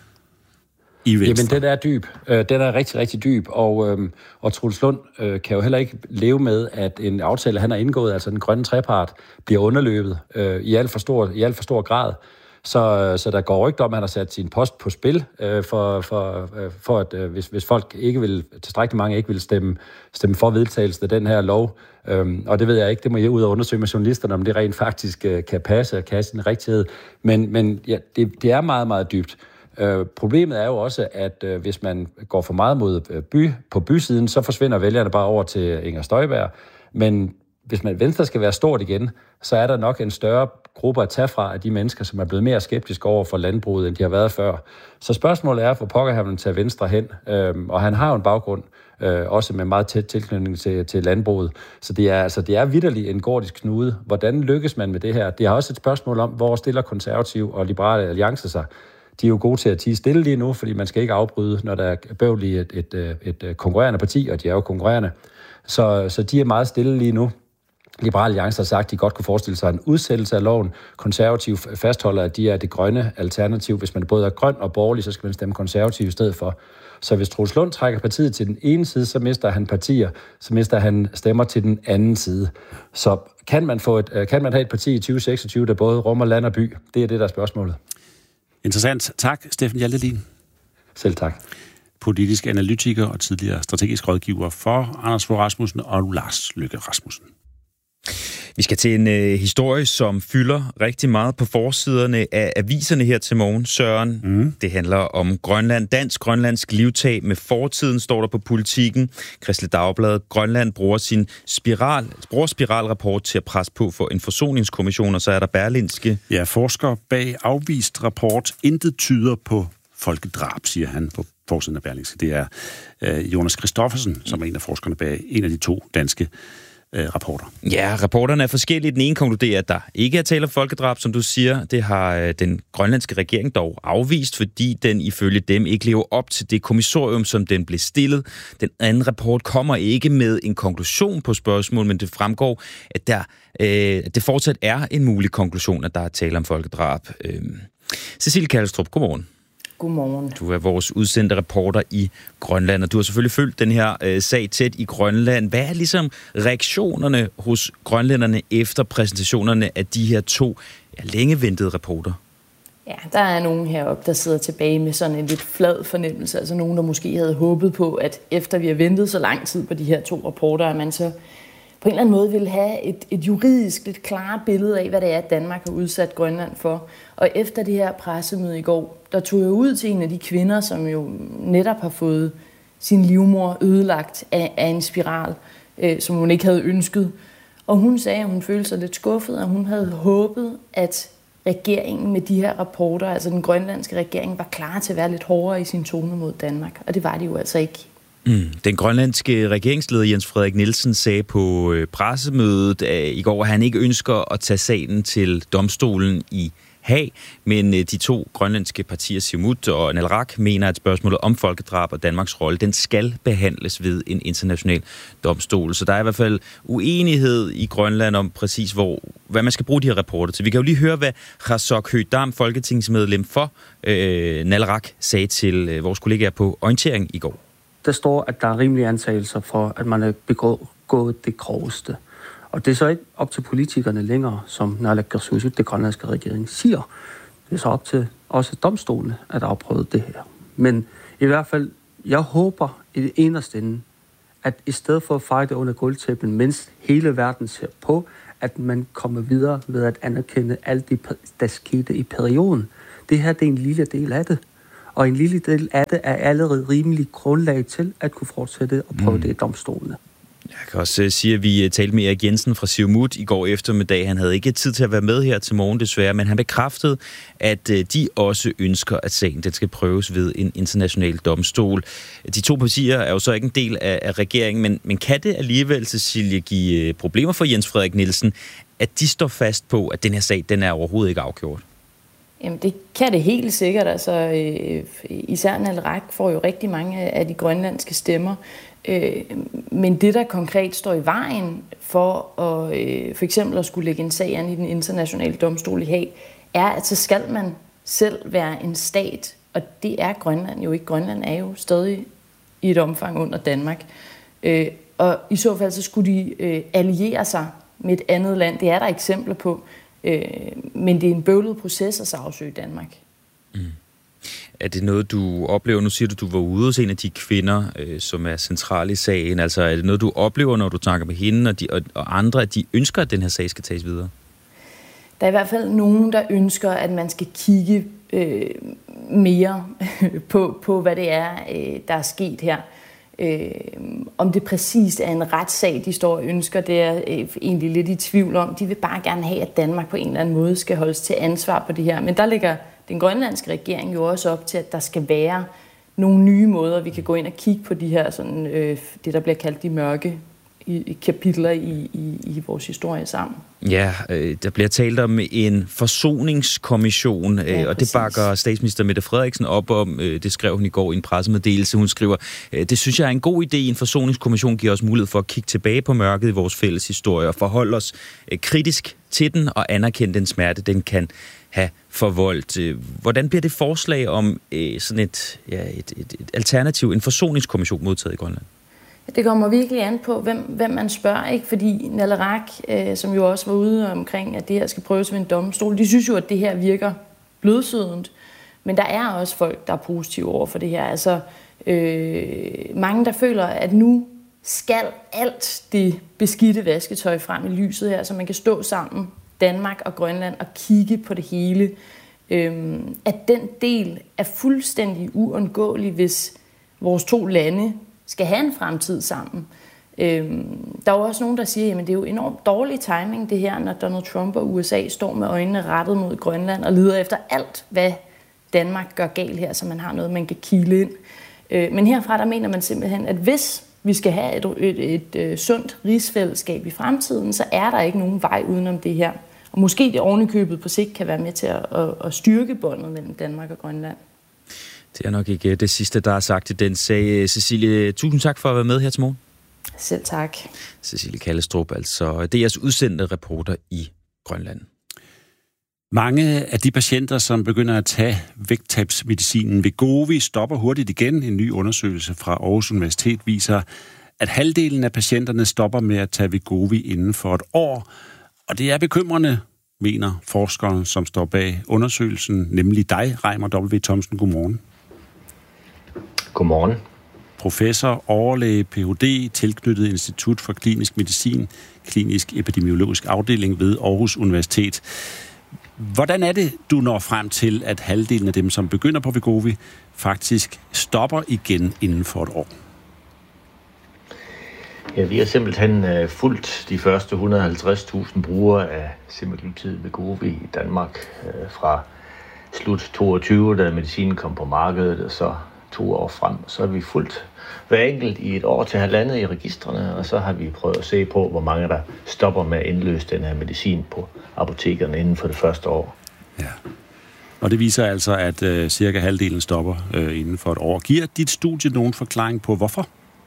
i Venstre? Jamen, den er dyb. Den er rigtig, rigtig dyb. Og, øhm, og Troels Lund øh, kan jo heller ikke leve med, at en aftale, han har indgået, altså den grønne trepart, bliver underløbet øh, i alt for stor, i alt for stor grad. Så, så der går rygter om, at han har sat sin post på spil, øh, for, for, øh, for at øh, hvis, hvis folk ikke vil, tilstrækkeligt mange ikke vil stemme, stemme for vedtagelsen af den her lov. Øhm, og det ved jeg ikke, det må jeg ud og undersøge med journalisterne, om det rent faktisk øh, kan passe og kan have sin rigtighed. Men, men ja, det, det er meget, meget dybt. Øh, problemet er jo også, at øh, hvis man går for meget mod by, på bysiden, så forsvinder vælgerne bare over til Inger Støjberg. Men hvis man Venstre skal være stort igen, så er der nok en større gruppe at tage fra af de mennesker, som er blevet mere skeptiske over for landbruget, end de har været før. Så spørgsmålet er, hvor pokker han vil tage Venstre hen? Øhm, og han har jo en baggrund øh, også med meget tæt tilknytning til, til landbruget. Så det er, altså, det er vitterligt en gordisk knude. Hvordan lykkes man med det her? Det er også et spørgsmål om, hvor stiller Konservativ og Liberale Alliance sig. De er jo gode til at tie stille lige nu, fordi man skal ikke afbryde, når der er bøvl i et, et, et, et konkurrerende parti, og de er jo konkurrerende. Så, så de er meget stille lige nu. Liberale Alliance har sagt, at de godt kunne forestille sig en udsættelse af loven. Konservativ fastholder, at de er det grønne alternativ. Hvis man både er grøn og borgerlig, så skal man stemme konservativ i stedet for. Så hvis Troels Lund trækker partiet til den ene side, så mister han partier, så mister han stemmer til den anden side. Så kan man, få et, kan man have et parti i tyve seksogtyve, der både rummer land og by? Det er det, der er spørgsmålet. Interessant. Tak, Steffen Hjaltelin. Selv tak. Politisk analytiker og tidligere strategisk rådgiver for Anders Fogh Rasmussen og Lars Løkke Rasmussen. Vi skal til en øh, historie, som fylder rigtig meget på forsiderne af aviserne her til morgen, Søren. Mm. Det handler om Grønland. Dansk-grønlandsk livtag med fortiden, står der på Politikken. Kristeligt Dagblad. Grønland bruger sin spiral, bruger spiralrapport til at presse på for en forsoningskommission, og så er der Berlingske. Ja, forsker bag afvist rapport. Intet tyder på folkedrab, siger han på forsiden af Berlingske. Det er øh, Jonas Christoffersen, som er en af forskerne bag en af de to danske rapporter. Ja, rapporterne er forskellige. Den ene konkluderer, at der ikke er tale om folkedrab, som du siger. Det har den grønlandske regering dog afvist, fordi den ifølge dem ikke lever op til det kommissorium, som den blev stillet. Den anden rapport kommer ikke med en konklusion på spørgsmål, men det fremgår, at der, øh, det fortsat er en mulig konklusion, at der er tale om folkedrab. Øh. Cecilie Kallestrup, godmorgen. Godmorgen. Du er vores udsendte reporter i Grønland, og du har selvfølgelig fulgt den her øh, sag tæt i Grønland. Hvad er ligesom reaktionerne hos grønlænderne efter præsentationerne af de her to ja, længe ventede rapporter? Ja, der er nogen heroppe, der sidder tilbage med sådan en lidt flad fornemmelse. Altså nogen, der måske havde håbet på, at efter vi har ventet så lang tid på de her to rapporter, at man så på en eller anden måde ville have et, et juridisk lidt klart billede af, hvad det er, Danmark har udsat Grønland for. Og efter det her pressemøde i går, der tog jeg ud til en af de kvinder, som jo netop har fået sin livmor ødelagt af, af en spiral, øh, som hun ikke havde ønsket. Og hun sagde, at hun følte sig lidt skuffet, og hun havde håbet, at regeringen med de her rapporter, altså den grønlandske regering, var klar til at være lidt hårdere i sin tone mod Danmark. Og det var de jo altså ikke. Mm. Den grønlandske regeringsleder Jens Frederik Nielsen sagde på pressemødet øh, i går, at han ikke ønsker at tage sagen til domstolen i Haag, men de to grønlandske partier, Siumut og Nalrak, mener, at spørgsmålet om folkedrab og Danmarks rolle, den skal behandles ved en international domstol. Så der er i hvert fald uenighed i Grønland om præcis, hvor, hvad man skal bruge de her rapporter til. Vi kan jo lige høre, hvad Khasok Høgh-Dam, folketingsmedlem for øh, Nalrak, sagde til øh, vores kollegaer på Orientering i går. Der står, at der er rimelige antagelser for, at man har begået det groveste. Og det er så ikke op til politikerne længere, som Naalakkersuisut, det grønlandske regering, siger. Det er så op til også domstolene at afprøve det her. Men i hvert fald, jeg håber i det eneste ende, at i stedet for at fejre det under gulvtæppen, mens hele verden ser på, at man kommer videre ved at anerkende alt det, der skete i perioden. Det her det er en lille del af det. Og en lille del af det er allerede rimelig grundlag til at kunne fortsætte og prøve mm. det i domstolene. Jeg kan også sige, at vi talte med Erik Jensen fra Siumut i går eftermiddag. Han havde ikke tid til at være med her til morgen desværre, men han bekræftede, at de også ønsker, at sagen den skal prøves ved en international domstol. De to partier er jo så ikke en del af, af regeringen, men, men kan det alligevel, Cecilie, give problemer for Jens Frederik Nielsen, at de står fast på, at den her sag den er overhovedet ikke afgjort? Jamen, det kan det helt sikkert. Altså, øh, især Nalrak får jo rigtig mange af de grønlandske stemmer. Øh, men det, der konkret står i vejen for at øh, for eksempel at skulle lægge en sag an i den internationale domstol i Haag, er, at så skal man selv være en stat. Og det er Grønland jo ikke. Grønland er jo stadig i et omfang under Danmark. Øh, og i så fald, så skulle de øh, alliere sig med et andet land. Det er der eksempler på. Øh, men det er en bøvlet proces at sagsøge Danmark. Mm. Er det noget, du oplever? Nu siger du, du var ude hos en af de kvinder, øh, som er centrale i sagen. Altså, er det noget, du oplever, når du snakker med hende og, de, og, og andre, at de ønsker, at den her sag skal tages videre? Der er i hvert fald nogen, der ønsker, at man skal kigge øh, mere på, på, hvad det er, øh, der er sket her. Øh, om det præcist er en retssag, de står og ønsker, det er øh, egentlig lidt i tvivl om. De vil bare gerne have, at Danmark på en eller anden måde skal holdes til ansvar på det her. Men der ligger den grønlandske regering jo også op til, at der skal være nogle nye måder, vi kan gå ind og kigge på de her, sådan, øh, det der bliver kaldt de mørke i, i kapitler i, i, i vores historie sammen. Ja, øh, der bliver talt om en forsoningskommission, øh, ja, og det bakker statsminister Mette Frederiksen op om. Øh, det skrev hun i går i en pressemeddelelse. Hun skriver, øh, det synes jeg er en god idé. En forsoningskommission giver os mulighed for at kigge tilbage på mørket i vores fælles historie og forholde os øh, kritisk til den og anerkende den smerte, den kan have forvoldt. Hvordan bliver det forslag om øh, sådan et, ja, et, et, et alternativ, en forsoningskommission modtaget i Grønland? Det kommer virkelig an på, hvem, hvem man spørger, ikke? Fordi Naleraq, øh, som jo også var ude omkring, at det her skal prøves ved en domstol, de synes jo, at det her virker blødsødent. Men der er også folk, der er positive over for det her. Altså, øh, mange, der føler, at nu skal alt det beskidte vasketøj frem i lyset her, så man kan stå sammen, Danmark og Grønland, og kigge på det hele. Øh, at den del er fuldstændig uundgåelig, hvis vores to lande skal have en fremtid sammen. Øhm, der er jo også nogen, der siger, at det er jo enormt dårlig timing, det her, når Donald Trump og U S A står med øjnene rettet mod Grønland og leder efter alt, hvad Danmark gør galt her, så man har noget, man kan kile ind. Øh, men herfra, der mener man simpelthen, at hvis vi skal have et, et, et, et sundt rigsfællesskab i fremtiden, så er der ikke nogen vej udenom det her. Og måske det ovenikøbet på sigt kan være med til at, at, at styrke båndet mellem Danmark og Grønland. Det er nok ikke det sidste, der er sagt i den sag. Cecilie, tusind tak for at være med her til morgen. Selv tak. Cecilie Kallestrup, altså D R's udsendte reporter i Grønland. Mange af de patienter, som begynder at tage vægttabsmedicinen Wegovy, stopper hurtigt igen. En ny undersøgelse fra Aarhus Universitet viser, at halvdelen af patienterne stopper med at tage Wegovy inden for et år. Og det er bekymrende, mener forskeren, som står bag undersøgelsen, nemlig dig, Reimer W. Thomsen. Godmorgen. Godmorgen. Professor, overlæge, P H D, tilknyttet Institut for Klinisk Medicin, Klinisk Epidemiologisk Afdeling ved Aarhus Universitet. Hvordan er det, du når frem til, at halvdelen af dem, som begynder på Wegovy, faktisk stopper igen inden for et år? Ja, vi har simpelthen uh, fulgt de første et hundrede og halvtreds tusind brugere af semaglutid Wegovy i Danmark uh, fra slut toogtyve, da medicinen kom på markedet, og så to år frem. Så har vi fulgt hver enkelt i et år til halvandet i registrene, og så har vi prøvet at se på, hvor mange der stopper med at indløse den her medicin på apotekerne inden for det første år. Ja. Og det viser altså, at uh, cirka halvdelen stopper uh, inden for et år. Giver dit studie nogen forklaring på, hvorfor?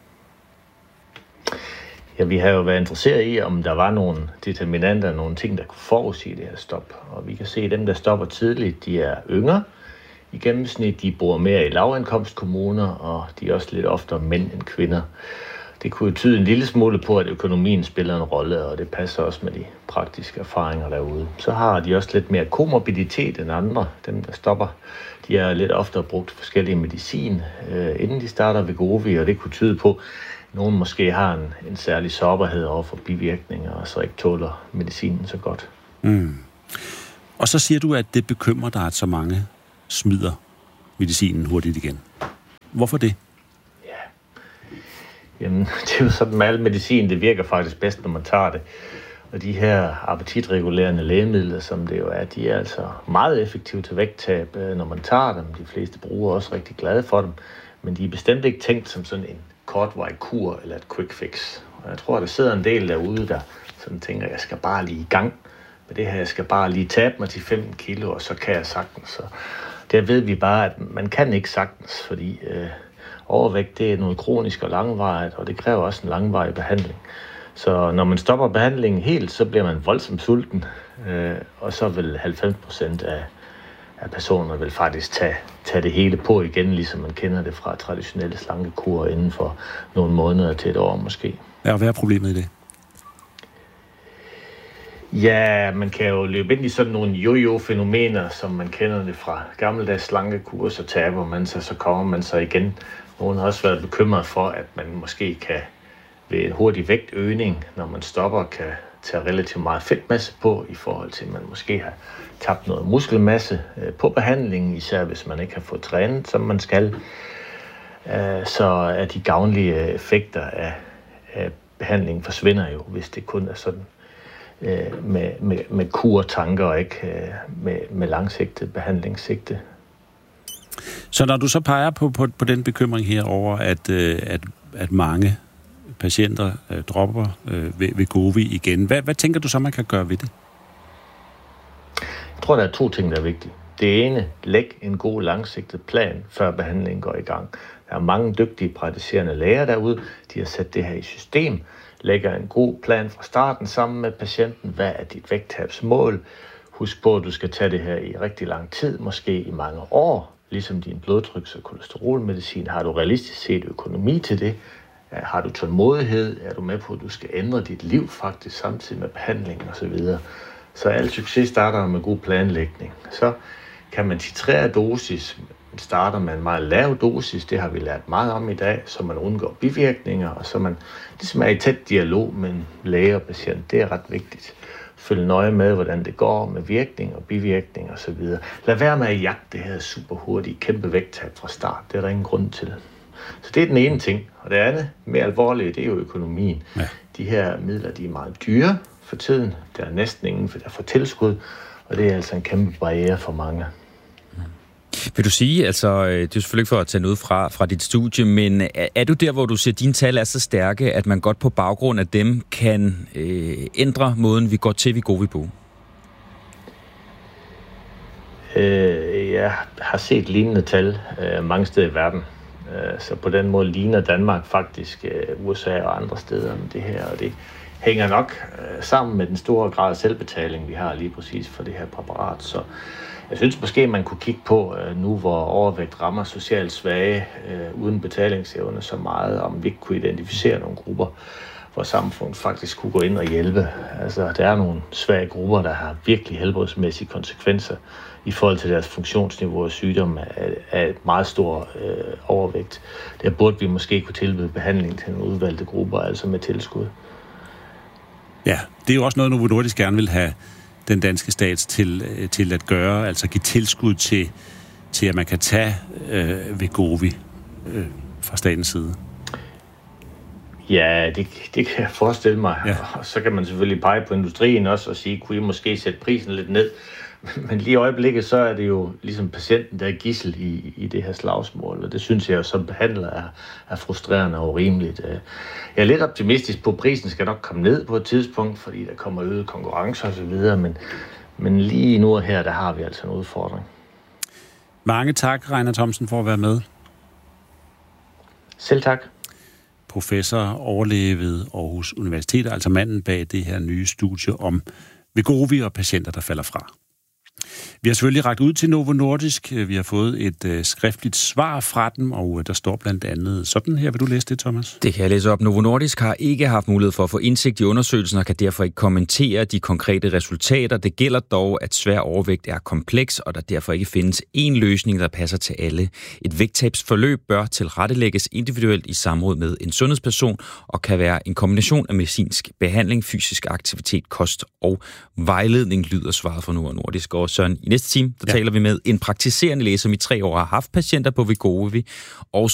Ja, vi har jo været interesseret i, om der var nogle determinanter, nogle ting, der kunne forudsige det her stop. Og vi kan se, at dem, der stopper tidligt, de er yngre. I gennemsnit, de bor mere i lavindkomstkommuner, og de er også lidt oftere mænd end kvinder. Det kunne jo tyde en lille smule på, at økonomien spiller en rolle, og det passer også med de praktiske erfaringer derude. Så har de også lidt mere komorbiditet end andre, dem der stopper. De har lidt oftere brugt forskellige medicin, øh, inden de starter Wegovy, og det kunne tyde på, nogen måske har en, en særlig sårbarhed over for bivirkninger, og så ikke tåler medicinen så godt. Mm. Og så siger du, at det bekymrer dig, at så mange smider medicinen hurtigt igen. Hvorfor det? Ja. Jamen, det er jo sådan med al medicin, det virker faktisk bedst, når man tager det. Og de her appetitregulerende lægemidler, som det jo er, de er altså meget effektive til vægttab, når man tager dem. De fleste brugere er også rigtig glade for dem, men de er bestemt ikke tænkt som sådan en kortvarig kur eller et quick fix. Og jeg tror, der sidder en del derude, der sådan tænker, jeg skal bare lige i gang med det her, jeg skal bare lige tabe mig til femten kilo, og så kan jeg sagtens. Så der ved vi bare, at man kan ikke sagtens, fordi øh, overvægt, det er noget kronisk og langvarigt, og det kræver også en langvarig behandling. Så når man stopper behandlingen helt, så bliver man voldsomt sulten, øh, og så vil halvfems procent af, af personer vil faktisk tage, tage det hele på igen, ligesom man kender det fra traditionelle slankekur inden for nogle måneder til et år måske. Ja, og hvad er problemet i det? Ja, man kan jo løbe ind i sådan nogle jojo-fænomener, som man kender det fra gammeldags slankekur, så taber man sig, så kommer man sig igen. Nogen har også været bekymret for, at man måske kan ved en hurtig vægtøgning, når man stopper, kan tage relativt meget fedtmasse på, i forhold til, at man måske har tabt noget muskelmasse på behandlingen, især hvis man ikke har fået trænet, som man skal. Så er de gavnlige effekter af, af behandlingen forsvinder jo, hvis det kun er sådan med, med, med kurtanker og ikke med, med langsigtet behandlingssigte. Så når du så peger på, på, på den bekymring her over, at, øh, at, at mange patienter øh, dropper øh, ved, ved Wegovy igen, hvad, hvad tænker du så, man kan gøre ved det? Jeg tror, der er to ting, der er vigtige. Det ene, læg en god langsigtet plan, før behandlingen går i gang. Der er mange dygtige praktiserende læger derude, de har sat det her i system, lægger en god plan fra starten sammen med patienten. Hvad er dit vægttabsmål? Husk på, at du skal tage det her i rigtig lang tid, måske i mange år, ligesom din blodtryks- og kolesterolmedicin. Har du realistisk set økonomi til det? Har du tålmodighed? Er du med på, at du skal ændre dit liv faktisk samtidig med behandling osv.? Så al succes starter med god planlægning. Så kan man titrere dosis. Man starter med en meget lav dosis, det har vi lært meget om i dag, så man undgår bivirkninger, og så man ligesom er i tæt dialog med en læge og patient. Det er ret vigtigt. Følg nøje med, hvordan det går med virkning og bivirkning og så videre. Lad være med at jagte det her super hurtige, kæmpe vægttab fra start. Det er der ingen grund til. Så det er den ene ting. Og det andet, mere alvorlige, det er jo økonomien. Ja. De her midler, de er meget dyre for tiden. Der er næsten ingen, der får tilskud, og det er altså en kæmpe barriere for mange. Vil du sige, altså, det er selvfølgelig ikke for at tage noget fra, fra dit studie, men er, er du der, hvor du siger, at dine tal er så stærke, at man godt på baggrund af dem kan øh, ændre måden, vi går til Wegovy på? Øh, jeg har set lignende tal øh, mange steder i verden. Øh, så på den måde ligner Danmark faktisk øh, U S A og andre steder med det her, og det hænger nok øh, sammen med den store grad af selvbetaling, vi har lige præcis for det her præparat. Så jeg synes måske, man kunne kigge på øh, nu, hvor overvægt rammer socialt svage øh, uden betalingsevne så meget, om vi ikke kunne identificere nogle grupper, hvor samfundet faktisk kunne gå ind og hjælpe. Altså, der er nogle svage grupper, der har virkelig helbredsmæssige konsekvenser i forhold til deres funktionsniveau og sygdom af, af et meget stor øh, overvægt. Der burde vi måske kunne tilbyde behandling til nogle udvalgte grupper, altså med tilskud. Ja, det er jo også noget, Novo Nordisk gerne vil have den danske stat til, til at gøre, altså give tilskud til, til at man kan tage øh, Wegovy øh, fra statens side. Ja, det, det kan jeg forestille mig. Ja. Og så kan man selvfølgelig pege på industrien også og sige, kunne I måske sætte prisen lidt ned? Men lige i øjeblikket, så er det jo ligesom patienten, der er gidsel i, i det her slagsmål, og det synes jeg jo som behandler er, er frustrerende og urimeligt. Jeg er lidt optimistisk på, at prisen skal nok komme ned på et tidspunkt, fordi der kommer øget konkurrence osv., men, men lige nu og her, der har vi altså en udfordring. Mange tak, Reiner Thomsen, for at være med. Selv tak. Professor, overlæge ved Aarhus Universitet, altså manden bag det her nye studie om Wegovy og patienter, der falder fra. Vi har selvfølgelig rakt ud til Novo Nordisk. Vi har fået et øh, skriftligt svar fra dem, og øh, der står blandt andet sådan her. Vil du læse det, Thomas? Det kan jeg læse op. Novo Nordisk har ikke haft mulighed for at få indsigt i undersøgelsen og kan derfor ikke kommentere de konkrete resultater. Det gælder dog, at svær overvægt er kompleks, og der derfor ikke findes én løsning, der passer til alle. Et vægttabsforløb bør tilrettelægges individuelt i samråd med en sundhedsperson og kan være en kombination af medicinsk behandling, fysisk aktivitet, kost og vejledning, lyder svaret fra Novo Nordisk. Og Søren, i næste time, der ja. taler vi med en praktiserende læge, som i tre år har haft patienter på Wegovy, og